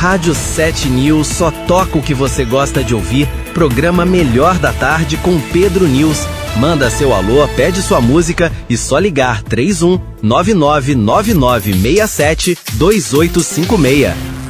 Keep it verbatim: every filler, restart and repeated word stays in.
Rádio sete News só toca o que você gosta de ouvir. Programa Melhor da Tarde com Pedro News. Manda seu alô, pede sua música e só ligar três um nove nove nove nove seis sete dois oito cinco seis.